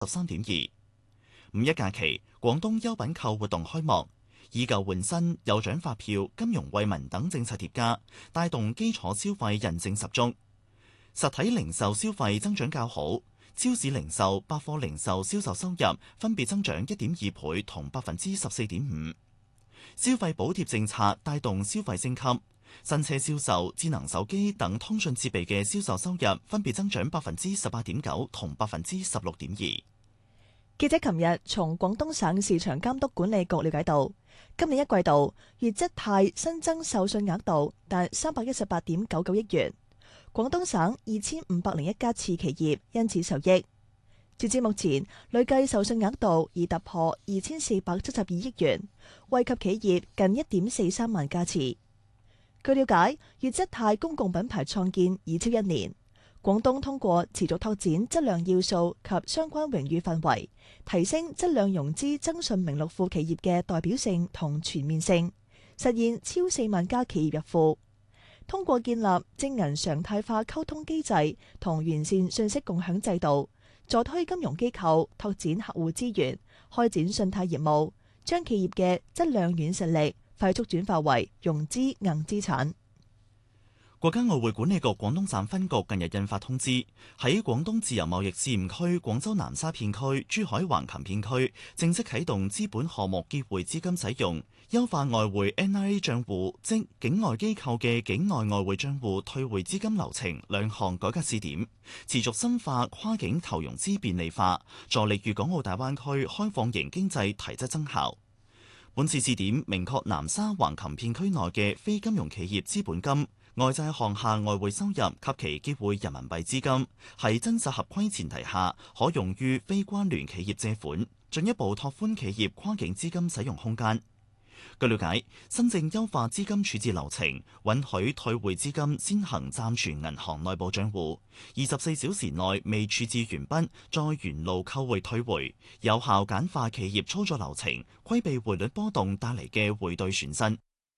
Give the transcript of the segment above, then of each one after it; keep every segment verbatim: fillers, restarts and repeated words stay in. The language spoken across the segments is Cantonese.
十三點二。五一假期，廣東優品購活動開幕，以舊換新、有獎發票、金融惠民等政策疊加，帶動基礎消費韌性十足。實體零售消費增長較好，超市零售、百貨零售銷售收入分別增長一點二倍同百分之十四點五。消費補貼政策帶動消費升級，新車銷售、智能手機等通訊設備嘅銷售收入分別增長百分之十八點九同百分之十六點二。 記者琴日從廣東省市場監督管理局了解到，今年一季度粵質貸新增授信額度達三百一十八點九九億元，廣東省二千五百零一家次企業因此受益。截至目前，累計授信額度已突破二千四百七十二億元，惠及企業近一點四三萬家次。據了解，粵質貸公共品牌創建已超一年，廣東通過持續拓展質量要素及相關榮譽範圍，提升質量融資增信名錄庫企業嘅代表性同全面性，實現超四萬家企業入庫。通過建立正銀常態化溝通機制同完善信息共享制度，助推金融機構拓展客戶資源，開展信貸業務，將企業嘅質量軟實力快速轉化為融資硬資產。 國家外匯管理局廣東省分局近日印發通知，喺廣東自由貿易試驗區廣州南沙片區、珠海橫琴片區正式啟動資本項目結匯資金使用，優化外匯 N I A 帳戶，即境外機構嘅境外外匯帳戶退匯資金流程兩項改革試點，持續深化跨境投融資便利化，助力粵港澳大灣區開放型經濟提質增效。本次試點明確南沙橫琴片區內嘅非金融企業資本金、外債項下外匯收入及其結匯人民幣資金，喺真實合規前提下，可用於非關聯企業借款，進一步拓寬企業跨境資金使用空間。據了解，新政優化資金處置流程，允許退匯資金先行暫存銀行內部帳戶，二十四小時內未處置完畢，再原路扣匯退回，有效簡化企業操作流程，規避匯率波動帶嚟嘅匯兌損失。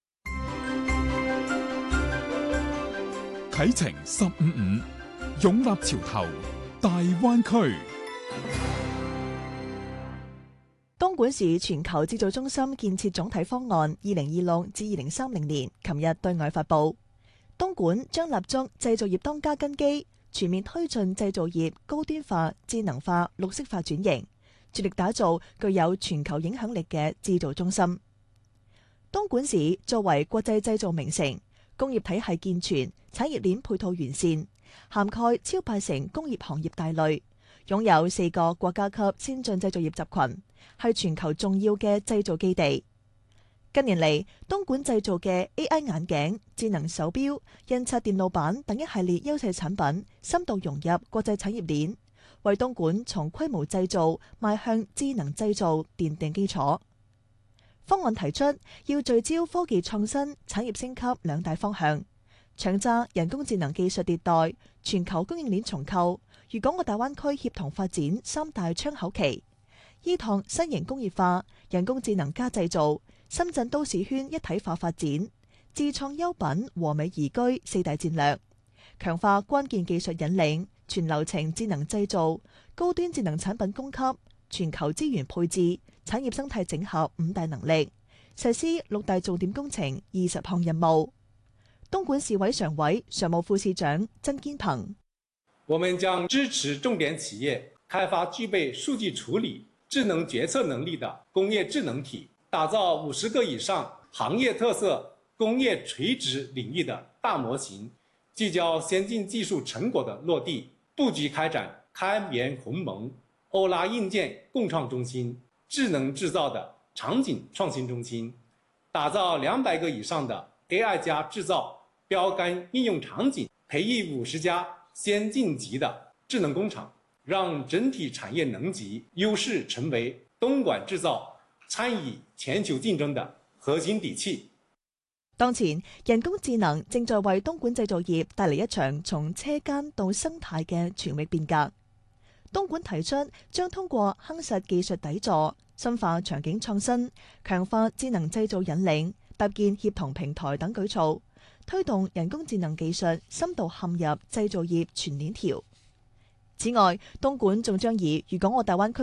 啟程十五五，勇立潮頭，大灣區。 東莞市全球製造中心建設總體方案二零二六至二零三零年，琴日對外發布。東莞將立足製造業當家根基，全面推進製造業高端化、智能化、綠色化轉型，致力打造具有全球影響力嘅製造中心。東莞市作為國際製造名城，工業體系健全，產業鏈配套完善，涵蓋超八成工業行業大類，擁有四個國家級先進製造業集群，係全球重要嘅製造基地。近年嚟，東莞製造嘅 A I 眼鏡、智能手錶、印刷電路板等一系列優勢產品，深度融入國際產業鏈，為東莞從規模製造邁向智能製造奠定基礎。方案提出要聚焦科技創新、產業升級兩大方向，搶揸人工智能技術迭代、全球供應鏈重構、粵港澳大灣區協同發展三大窗口期，依託新型工業化、人工智能加製造、深圳都市圈一體化發展、智創優品和美宜居四大戰略，強化關鍵技術引領、全流程智能製造、高端智能產品供給、全球資源配置、產業生態整合五大能力，實施六大重點工程二十項任務。東莞市委常委、常務副市長曾堅鵬： 我們將支持重點企業開發具備數據處理、智能決策能力的工業智能體，打造五十個以上行業特色工業垂直領域的大模型，聚焦先進技術成果的落地，布局開展開源鴻蒙、歐拉硬件共創中心、智能製造的場景創新中心，打造兩百個以上的 A I 加製造標杆應用場景，培育五十家先進級的智能工廠，讓整體產業能級優勢成為東莞製造參與全球競爭的核心底氣。 當前，人工智能正在為東莞製造業帶嚟一場從車間到生態嘅全域變革。東莞提出將通過夯實技術底座、深化場景創新、強化智能製造引領、搭建協同平台等舉措，推動人工智能技術深度嵌入製造業全鏈條。 此外，東莞仲將以粵港澳大灣區